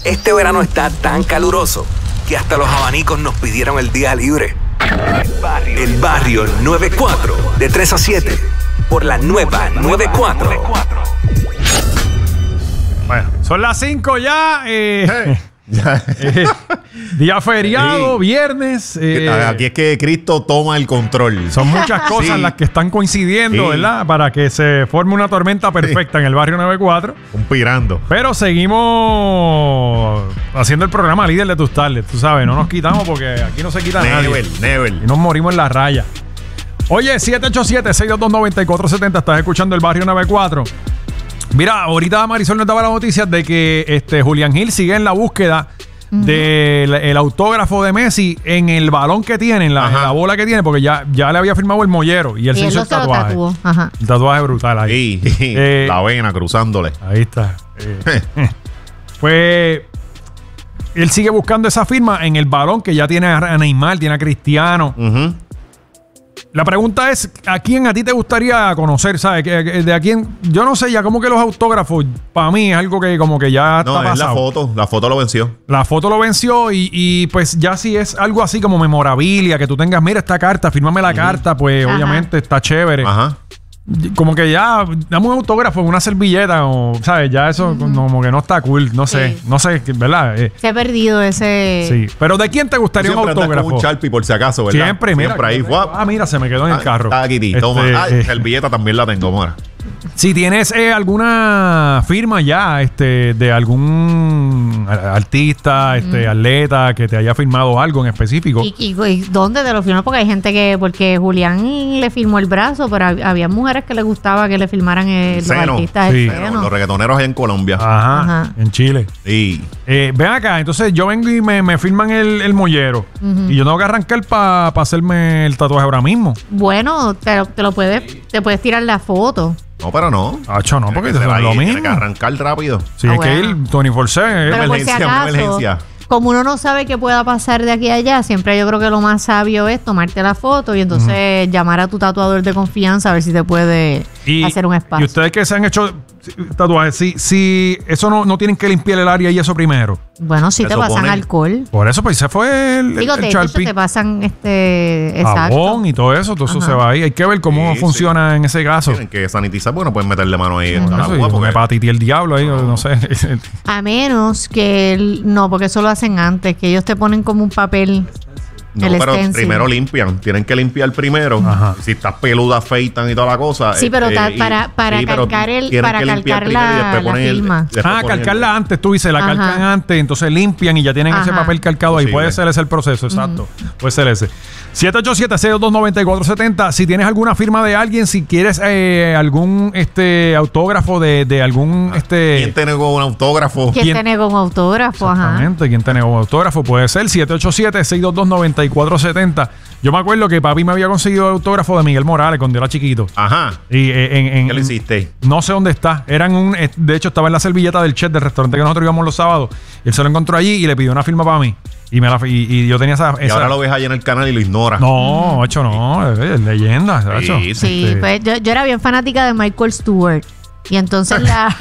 Este verano está tan caluroso que hasta los abanicos nos pidieron el día libre. El Barrio 94, de 3 a 7, por la nueva 94. Bueno, son las 5 ya. Día feriado, viernes. Aquí es que Cristo toma el control. Son muchas cosas las que están coincidiendo, ¿verdad? Para que se forme una tormenta perfecta en el Barrio 94. Conspirando. Pero seguimos haciendo el programa líder de tus tardes. Tú sabes, no nos quitamos porque aquí no se quita nadie. Never. Y nos morimos en la raya. Oye, 787-622-9470. Estás escuchando el Barrio 94. Mira, ahorita Marisol nos daba la noticia de que Julián Gil sigue en la búsqueda del autógrafo de Messi en el balón que tiene, en la bola que tiene, porque ya le había firmado el mollero y él se hizo el tatuaje. Un tatuaje brutal ahí. La vena cruzándole. Ahí está. Pues él sigue buscando esa firma en el balón que ya tiene a Neymar, tiene a Cristiano. La pregunta es, ¿a quién a ti te gustaría conocer? ¿Sabes? ¿De a quién? Yo no sé, ya como que los autógrafos, para mí es algo que como que ya está pasado. La foto lo venció. La foto lo venció y pues ya si es algo así como memorabilia, que tú tengas, mira esta carta, fírmame la carta, pues obviamente está chévere. Como que ya, dame un autógrafo en una servilleta, o, ¿sabes? Ya eso como que no está cool, no sé, ¿verdad? Se ha perdido ese... Sí, pero ¿de quién te gustaría un autógrafo? Con un Sharpie por si acaso, ¿verdad? Siempre, mira. Ahí, mira, se me quedó en el carro. Está aquí, toma. Servilleta también la tengo, mora. Si tienes alguna firma ya de algún artista, atleta que te haya firmado algo en específico. ¿Y dónde te lo firmó? Porque hay gente porque Julián le firmó el brazo, pero había mujeres que le gustaba que le firmaran los artistas el seno. Los reggaetoneros en Colombia. Ajá. En Chile. Sí. Ven acá, entonces yo vengo y me firman el mollero. Y yo tengo que arrancar para hacerme el tatuaje ahora mismo. Bueno, te puedes tirar la foto. No, pero no. Acho, no, porque es lo mismo. Tiene que arrancar rápido. Sí, es que ir 24/7. Emergencia. Como uno no sabe qué pueda pasar de aquí a allá, siempre yo creo que lo más sabio es tomarte la foto y entonces llamar a tu tatuador de confianza a ver si te puede hacer un espacio. Y ustedes que se han hecho tatuajes, si eso no tienen que limpiar el área y eso primero. Bueno, si te pasan alcohol. Por eso, pues se fue el Sharpie. Te pasan jabón y todo eso se va ahí. Hay que ver cómo funciona en ese caso. Tienen que sanitizar, bueno, pueden meterle mano ahí. Porque patiti el diablo ahí, no sé. A menos que porque eso lo hacen antes, que ellos te ponen como un papel. No, pero primero limpian. Tienen que limpiar primero. Si estás peluda, afeitan y toda la cosa. Sí, pero para calcar la firma. Calcarla antes. Tú dices, la calcan antes, entonces limpian y ya tienen ese papel calcado ahí. Puede ser ese el proceso, exacto. Puede ser ese. 787-622-9470. Si tienes alguna firma de alguien, si quieres algún autógrafo de algún... ¿Quién te negó un autógrafo? ¿Quién te negó un autógrafo? Exactamente. ¿Quién te negó un autógrafo? Puede ser 787-622-9470. Yo me acuerdo que papi me había conseguido el autógrafo de Miguel Morales cuando era chiquito. Y ¿qué le hiciste? No sé dónde está. De hecho, estaba en la servilleta del chef del restaurante que nosotros íbamos los sábados. Él se lo encontró allí y le pidió una firma para mí. Y yo tenía esa... Y ahora lo ves allí en el canal y lo ignoras. No, hecho no. Es leyenda. Sí, pues yo era bien fanática de Michael Stewart. Y entonces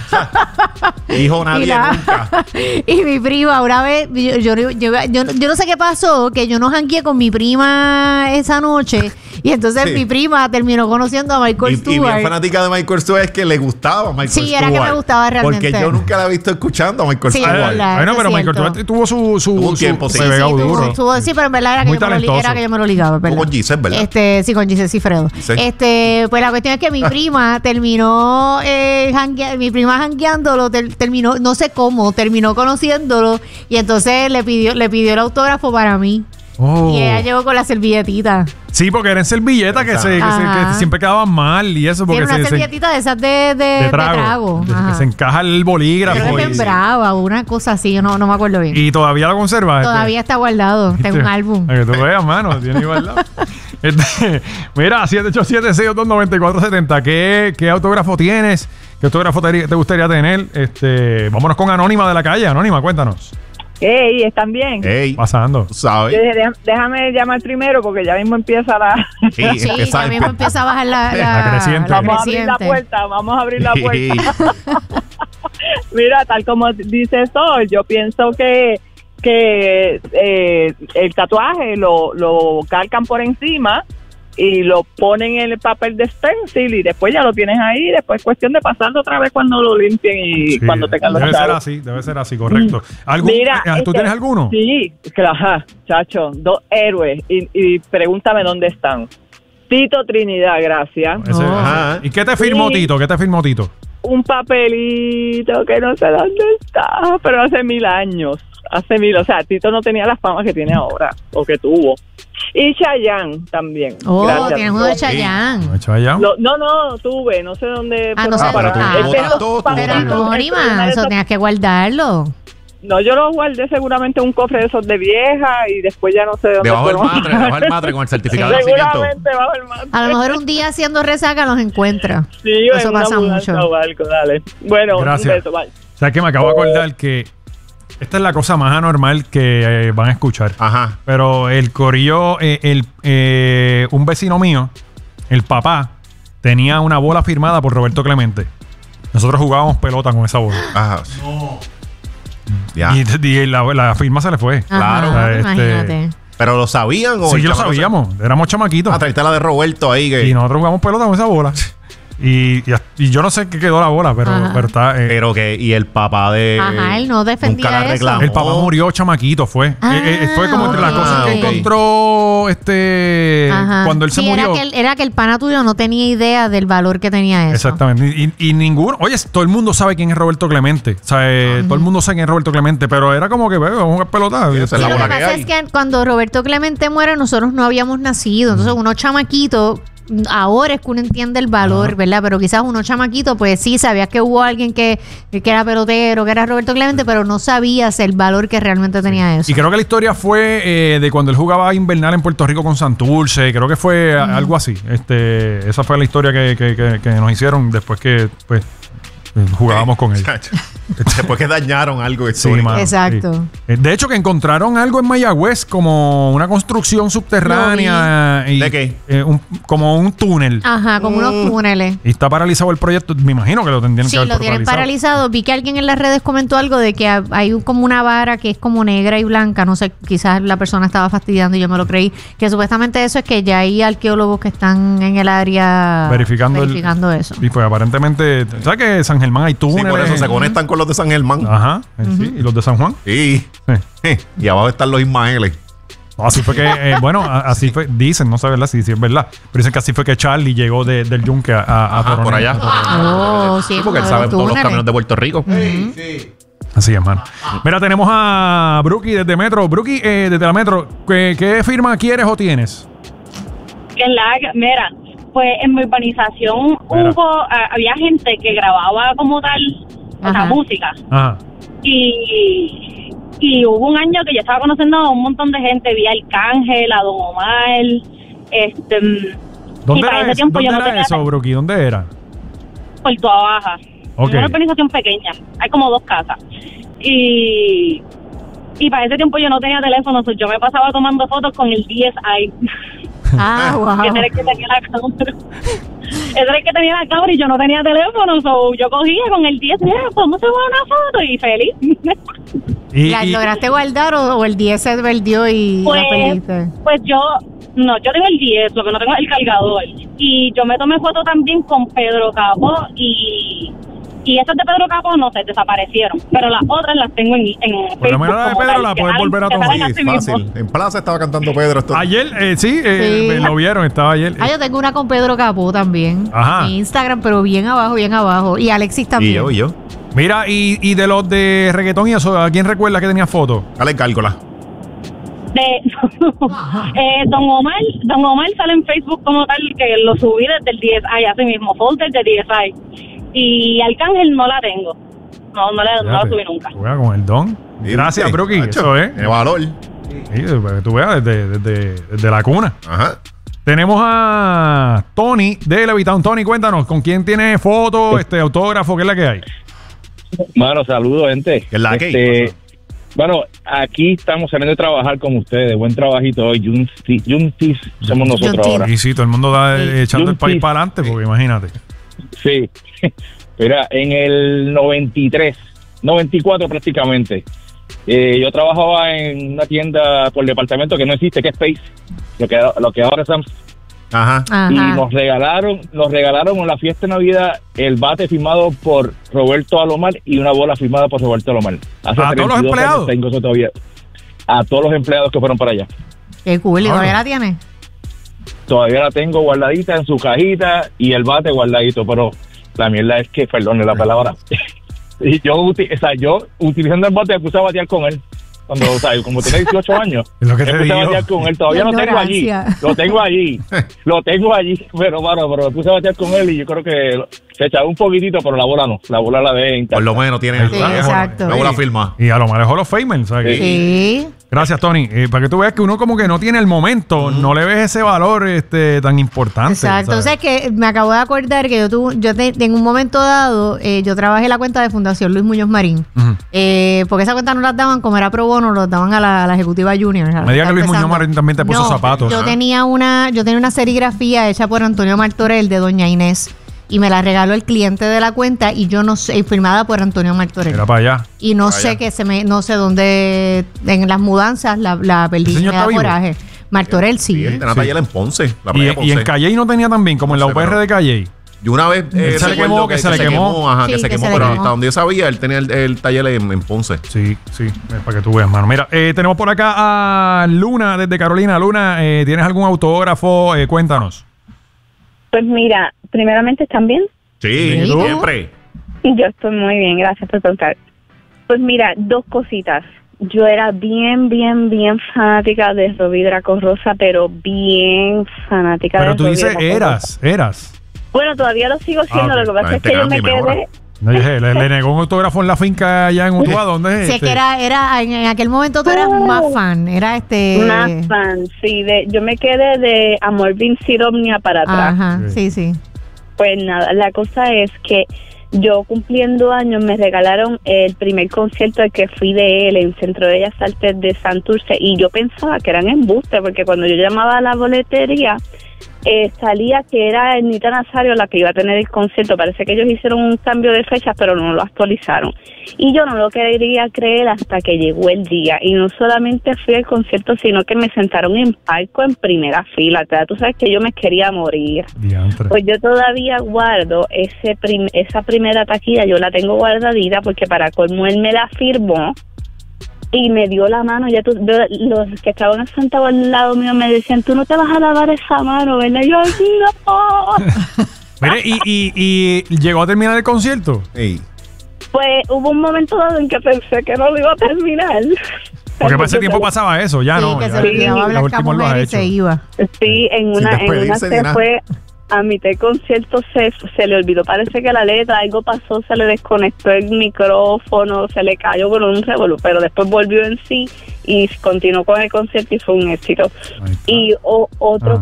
Hijo, nadie nunca. Y mi prima, una vez, yo no sé qué pasó, que yo no jangueé con mi prima esa noche. Y entonces mi prima terminó conociendo a Michael Stewart. Y bien fanática de Michael Stewart es que le gustaba Michael Stewart. Sí, era que me gustaba realmente. Porque yo nunca la he visto escuchando a Michael Stewart. Bueno, pero Michael Stewart tuvo su tiempo, sí, pero en verdad era que yo me lo ligaba, ¿verdad? Con Giselle, ¿verdad? Sí, con Giselle Cifredo. Sí. Pues la cuestión es que mi prima terminó mi prima jangueándolo, terminó, no sé cómo, terminó conociéndolo y entonces le pidió el autógrafo para mí. Y ella llegó con la servilletita. Sí, porque eran servilletas que siempre quedaban mal y eso. Porque era una servilletita de esas de trago. Que se encaja el bolígrafo. Creo que brava, una cosa así, yo no me acuerdo bien. ¿Y todavía lo conservas? Todavía está guardado, tengo un álbum. Que tú veas, mano, tiene guardado. Mira, 787-622-9470. ¿Qué autógrafo tienes? ¿Qué autógrafo te gustaría tener? Vámonos con Anónima de la calle. Anónima, cuéntanos. Hey, ¿están bien? Hey, pasando. ¿Sabes? Déjame llamar primero porque ya mismo empieza la... Sí, ya mismo empieza a bajar la creciente. Vamos a abrir la puerta. Mira, tal como dice Sol, yo pienso que el tatuaje lo calcan por encima y lo ponen en el papel de stencil y después ya lo tienes ahí. Después es cuestión de pasarlo otra vez cuando lo limpien y cuando tengan los chavos. Debe ser así, correcto. Mira, ¿Tú tienes alguno? Sí, claro, chacho, 2 héroes y pregúntame dónde están. Tito Trinidad, gracias. ¿Y qué te firmó Tito? Un papelito que no sé dónde está, pero hace 1000 años. O sea, Tito no tenía la fama que tiene ahora, o que tuvo. Y Chayanne también. Gracias, tienes uno de Chayanne. No, tuve, no sé dónde. No sé dónde está. Pero anónima, eso tenías que guardarlo. No, yo lo guardé seguramente en un cofre de esos de vieja y después ya no sé dónde. Debajo del matre con el certificado de nacimiento. Seguramente bajo el matre. A lo mejor un día haciendo resaca los encuentra. Sí, eso pasa mucho. Dale. Bueno, gracias. Un beso, bye. O sea que me acabo de acordar que esta es la cosa más anormal que van a escuchar. Ajá. Pero el corillo, un vecino mío, el papá, tenía una bola firmada por Roberto Clemente. Nosotros jugábamos pelota con esa bola. Ajá. No. Ya. Y la firma se le fue. Ajá, claro. Imagínate. ¿Pero lo sabían? Sí, lo sabíamos. Éramos chamaquitos. Traiste la de Roberto ahí. Y nosotros jugamos pelota con esa bola. Y yo no sé qué quedó la bola, pero está. Pero que, y el papá de. Ajá, él no defendía nunca la reclamó. El papá murió chamaquito, fue. Fue como entre las cosas que encontró cuando él se murió. Era que el pana tuyo no tenía idea del valor que tenía eso. Exactamente. Y ninguno. Oye, todo el mundo sabe quién es Roberto Clemente. O sea, todo el mundo sabe quién es Roberto Clemente, pero era como que vamos a jugar pelota. Lo que pasa es que cuando Roberto Clemente muere, nosotros no habíamos nacido. Entonces, unos chamaquitos. Ahora es que uno entiende el valor, ¿verdad? Pero quizás uno chamaquito, pues sí, sabías que hubo alguien que era pelotero, que era Roberto Clemente, pero no sabías el valor que realmente tenía eso. Y creo que la historia fue de cuando él jugaba invernal en Puerto Rico con Santurce. Creo que fue algo así. Esa fue la historia que nos hicieron después que pues jugábamos con él. Después que dañaron algo. Sí, exacto. Sí. De hecho, que encontraron algo en Mayagüez como una construcción subterránea. ¿De qué? Como un túnel. Ajá, como unos túneles. Y está paralizado el proyecto. Me imagino que lo tendrían que haber paralizado. Sí, lo tienen paralizado. Vi que alguien en las redes comentó algo de que hay como una vara que es como negra y blanca. No sé, quizás la persona estaba fastidiando y yo me lo creí. Que supuestamente eso es que ya hay arqueólogos que están en el área verificando eso. Y pues aparentemente, ¿sabes que San Germán hay túneles? Sí, por eso se conectan con los de San Germán. Ajá. Sí, y los de San Juan. Sí. Y abajo están los Ismaeles. Así fue que, así fue, dicen, no sé, ¿verdad? Si es verdad. Pero dicen que así fue que Charlie llegó del Yunque a Coronel. Por allá. Sí, porque él sabe todos los caminos de Puerto Rico. Sí. Así es, hermano. Mira, tenemos a Brookie desde Metro. Brookie, desde la Metro, ¿qué firma quieres o tienes? Mira, pues en mi urbanización había gente que grababa como tal, o sea, música. Ajá. Y hubo un año que yo estaba conociendo a un montón de gente. Vi a Arcángel, a Don Omar. ¿Dónde era eso, Brookie? ¿Dónde era? Puerto Baja. Okay. Una urbanización pequeña. Hay como 2 casas. Y para ese tiempo yo no tenía teléfono. Yo me pasaba tomando fotos con el DSi. Wow. Ese era el que tenía la cámara. Ese era el que tenía la cámara y yo no tenía teléfono. Yo cogía con el 10 y ¿cómo se va una foto? Y feliz. ¿La lograste guardar o el 10 se perdió y la perdiste? Pues yo tengo el 10, lo que no tengo es el cargador. Y yo me tomé foto también con Pedro Capó y esas de Pedro Capó no se desaparecieron, pero las otras las tengo en Facebook. Por lo menos la de Pedro la puedes volver a tomar. Sí, fácil. En Plaza estaba cantando Pedro. Ayer, sí. Lo vieron, estaba ayer. Yo tengo una con Pedro Capó también. Ajá. En Instagram, pero bien abajo. Y Alexis también. Y yo. Mira, y de los de reggaetón y eso, ¿a quién recuerda que tenía fotos? Dale, cálcula. Don Omar sale en Facebook como tal, que lo subí desde el DSi, así mismo, folder de DSi. Y Arcángel no la tengo. No la subí nunca. Juega con el don. Gracias, Brookie. Eso es. El valor. Sí, para que tú veas desde la cuna. Ajá. Tenemos a Tony de Levitown. Tony, cuéntanos, ¿con quién tiene fotos, autógrafo? ¿Qué es la que hay? Mano, saludos, gente. ¿Qué es la que hay? Bueno, aquí estamos saliendo de trabajar con ustedes. Buen trabajito hoy. Juntis somos nosotros ahora. Y sí, todo el mundo echando el país para adelante, porque imagínate. Sí. Mira, en el 94 prácticamente, yo trabajaba en una tienda por departamento que no existe, que es Space, lo que ahora es Sam's. Ajá. Y nos regalaron en la fiesta de Navidad el bate firmado por Roberto Alomar y una bola firmada por Roberto Alomar. ¿A todos los empleados? Tengo eso todavía. A todos los empleados que fueron para allá. Qué cool, ¿y todavía la tienes? Todavía la tengo guardadita en su cajita y el bate guardadito, pero la mierda es que, perdone la palabra, y yo utilizando el bate me puse a batear con él. Cuando, como tenía 18 años, lo que te puse a batear con él. Todavía lo tengo allí, pero me puse a batear con él y yo creo que se echaba un poquitito, pero la bola no. La bola la de intacta. Por lo menos tiene el exacto. La bola firma. Y a lo mejor los Famer, ¿sabes? Sí. Gracias, Tony. Para que tú veas que uno como que no tiene el momento, no le ves ese valor tan importante. Exacto. ¿sabes? Entonces, que me acabo de acordar que en un momento dado, yo trabajé en la cuenta de Fundación Luis Muñoz Marín. Porque esa cuenta no las daban, como era pro bono, los daban a la ejecutiva junior. Me diga que Luis Muñoz Marín también te puso zapatos. Yo tenía una serigrafía hecha por Antonio Martorell de Doña Inés. Y me la regaló el cliente de la cuenta y yo no sé, firmada por Antonio Martorell. Era para allá. Y no sé no sé dónde, en las mudanzas la perdí, me da coraje. Martorell sí. Sí, tenía taller en Ponce. Y en Calley no tenía también, como en la UPR de Calley. Y una vez se le quemó, que se le quemó. Ajá, que se quemó, pero hasta donde yo sabía, él tenía el taller en Ponce. Sí, para que tú veas, mano. Mira, tenemos por acá a Luna desde Carolina. Luna, ¿tienes algún autógrafo? Cuéntanos. Pues mira, primeramente, ¿están bien? Sí, siempre. Yo estoy muy bien, gracias por contar. Pues mira, dos cositas. Yo era bien fanática de Robbie Draco Rosa, pero bien fanática de Robbie Draco Rosa. Pero tú dices eras. Bueno, todavía lo sigo siendo, okay. Lo que pasa es que yo me quedé... No, dije, le negó un autógrafo en la finca allá en Utuado. ¿Dónde es? Sé que era en aquel momento tú eras más fan. Era Más fan, sí. Yo me quedé de Amor Vincit Omnia para atrás. Ajá, sí. Pues nada, la cosa es que yo cumpliendo años me regalaron el primer concierto al que fui de él en Centro de Bellas Artes de Santurce y yo pensaba que eran embustes porque cuando yo llamaba a la boletería salía que era Ernita Nazario la que iba a tener el concierto. Parece que ellos hicieron un cambio de fechas pero no lo actualizaron y yo no lo quería creer hasta que llegó el día y no solamente fui al concierto sino que me sentaron en palco en primera fila. Tú sabes que yo me quería morir. Diantre. Pues yo todavía guardo esa primera taquilla, yo la tengo guardadita porque para colmo él me la firmó y me dio la mano. Los que estaban sentados al lado mío me decían, tú no te vas a lavar esa mano, ¿verdad? Y yo, no. Mire, ¿y llegó a terminar el concierto? Sí. Pues hubo un momento dado en que pensé que no lo iba a terminar. Porque para ese tiempo pasaba eso, ya no. Que ya, se olvidaba hablar con mujer y se iba. Sí, en una se fue... A mitad del concierto se le olvidó, parece que la letra, algo pasó, se le desconectó el micrófono, se le cayó con un revolú, pero después volvió en sí y continuó con el concierto y fue un éxito. Y otro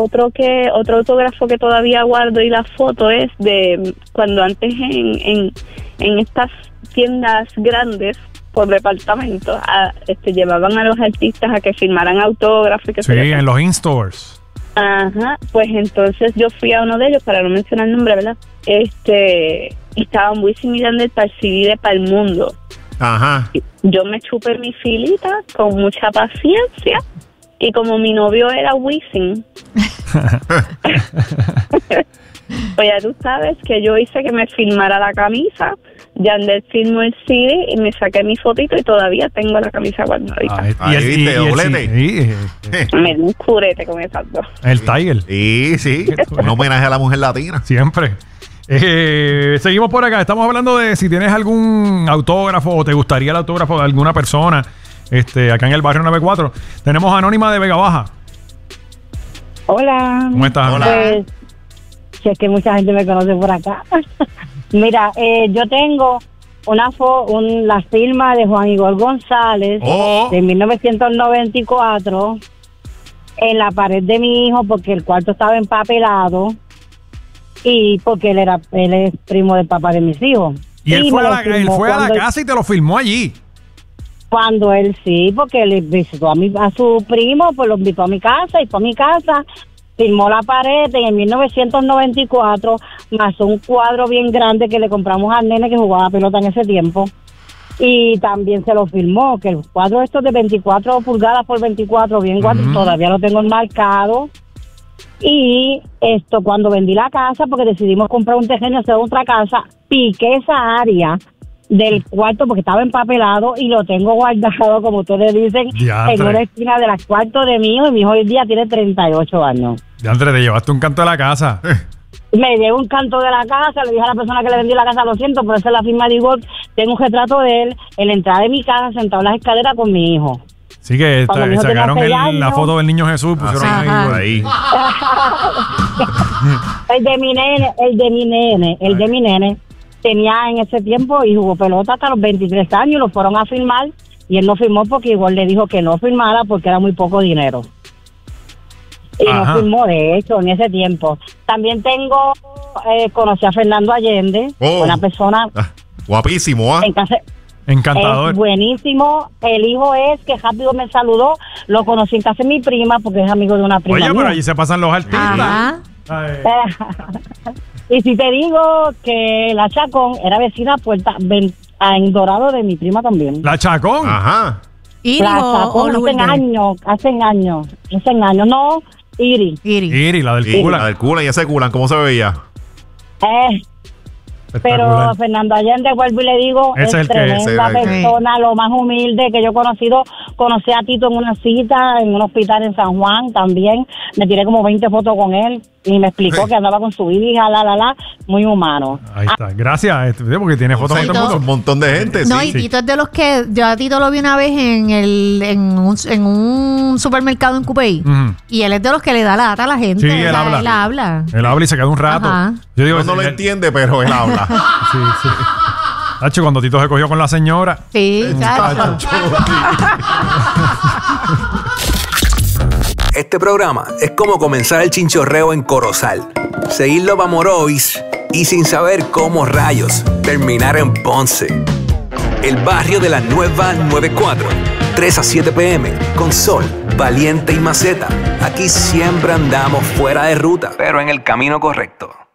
autógrafo que todavía guardo y la foto es de cuando antes en estas tiendas grandes por departamento llevaban a los artistas a que firmaran autógrafos. Sí, en los in-stores. Ajá, pues entonces yo fui a uno de ellos, para no mencionar el nombre, ¿verdad? Y estaban Wisin y Yandel para el CD de Para el Mundo. Ajá. Yo me chupé mi filita con mucha paciencia y como mi novio era Wisin, pues ya tú sabes que yo hice que me firmara la camisa. Yandel firmó el CD y me saqué mi fotito y todavía tengo la camisa guardadita. Ahí viste, doblete. Me di un curete con esas dos. El Tiger. Sí. Un homenaje a la mujer latina. Siempre. Seguimos por acá. Estamos hablando de si tienes algún autógrafo o te gustaría el autógrafo de alguna persona acá en el barrio 94. Tenemos a Anónima de Vega Baja. Hola. ¿Cómo estás? Hola. Pues, si es que mucha gente me conoce por acá. Mira, yo tengo la firma de Juan Igor González de 1994 en la pared de mi hijo porque el cuarto estaba empapelado y porque él es primo del papá de mis hijos. Y él fue a la casa y te lo filmó allí. Cuando él sí, porque él visitó a su primo, pues lo invitó a mi casa y fue a mi casa firmó la pared en el 1994, más un cuadro bien grande que le compramos al nene que jugaba pelota en ese tiempo. Y también se lo firmó, que el cuadro estos de 24 pulgadas por 24, bien guapo, todavía lo tengo enmarcado. Y cuando vendí la casa, porque decidimos comprar un terreno y hacer otra casa, piqué esa área del cuarto porque estaba empapelado y lo tengo guardado, como ustedes dicen, en una esquina del cuarto de mi hijo, y mi hijo hoy día tiene 38 años. Diantre, te llevaste un canto de la casa. Me llevo un canto de la casa, le dije a la persona que le vendí la casa, lo siento, pero esa es la firma de Igor. Tengo un retrato de él en la entrada de mi casa, sentado en las escaleras con mi hijo. Sí, que sacaron la foto del niño Jesús, pusieron ahí. El de mi nene tenía en ese tiempo y jugó pelota hasta los 23 años, lo fueron a firmar y él no firmó porque Igor le dijo que no firmara porque era muy poco dinero. Y no firmó, de hecho, en ese tiempo. También conocí a Fernando Allende, una persona guapísimo, encantador. Es buenísimo. El hijo que rápido me saludó. Lo conocí en casa de mi prima porque es amigo de una prima. Oye, mía. pero allí se pasan los artistas. Y si te digo que la Chacón era vecina en Dorado de mi prima también. ¿La Chacón? Ajá. La Chacón hace años. No, Iri, la del Culan. La del Culan. ¿Y ese Culan cómo se veía? Pero Fernando Allende, vuelvo y le digo, es tremenda persona, lo más humilde que yo he conocido. Conocí a Tito en una cita en un hospital en San Juan también. Me tiré como 20 fotos con él y me explicó que andaba con su hija, muy humano. Ahí está. Gracias, porque tiene fotos con un montón de gente. No, y Tito es de los que yo a Tito lo vi una vez en un supermercado en Cupey. Y él es de los que le da la data a la gente. Sí, él habla. Él habla y se queda un rato. Yo digo, no lo entiende, pero él habla. Sí. Tacho, cuando Tito se cogió con la señora. Sí, Tacho. Este programa es como comenzar el chinchorreo en Corozal, seguirlo para Morovis y sin saber cómo rayos terminar en Ponce. El barrio de la nueva 94, 3 a 7 p.m. con Sol, Valiente y Maceta. Aquí siempre andamos fuera de ruta, pero en el camino correcto.